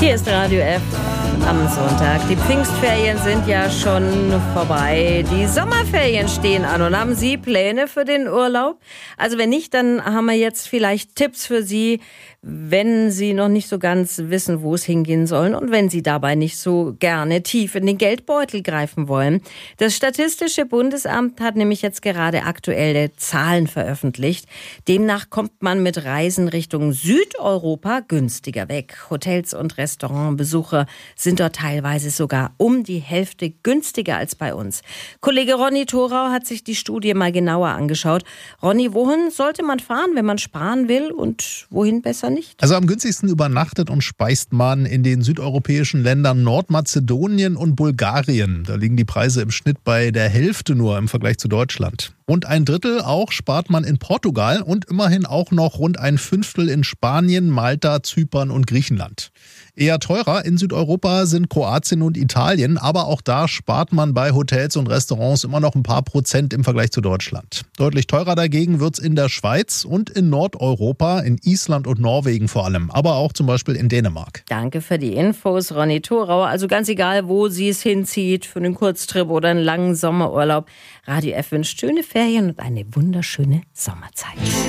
Hier ist Radio F am Sonntag. Die Pfingstferien sind ja schon vorbei. Die Sommerferien stehen an. Und haben Sie Pläne für den Urlaub? Also wenn nicht, dann haben wir jetzt vielleicht Tipps für Sie, wenn Sie noch nicht so ganz wissen, wo es hingehen sollen und wenn Sie dabei nicht so gerne tief in den Geldbeutel greifen wollen. Das Statistische Bundesamt hat nämlich jetzt gerade aktuelle Zahlen veröffentlicht. Demnach kommt man mit Reisen Richtung Südeuropa günstiger weg. Hotels und Restaurantbesuche sind dort teilweise sogar um die Hälfte günstiger als bei uns. Kollege Ronny Thorau hat sich die Studie mal genauer angeschaut. Ronny, wohin sollte man fahren, wenn man sparen will und wohin besser nicht? Also am günstigsten übernachtet und speist man in den südeuropäischen Ländern Nordmazedonien und Bulgarien. Da liegen die Preise im Schnitt bei der Hälfte nur im Vergleich zu Deutschland. Rund ein Drittel auch spart man in Portugal und immerhin auch noch rund ein Fünftel in Spanien, Malta, Zypern und Griechenland. Eher teurer in Südeuropa sind Kroatien und Italien, aber auch da spart man bei Hotels und Restaurants immer noch ein paar Prozent im Vergleich zu Deutschland. Deutlich teurer dagegen wird's in der Schweiz und in Nordeuropa, in Island und Norwegen vor allem, aber auch zum Beispiel in Dänemark. Danke für die Infos, Ronny Thorau. Also ganz egal, wo Sie es hinzieht, für einen Kurztrip oder einen langen Sommerurlaub. Radio F wünscht schöne Ferien und eine wunderschöne Sommerzeit.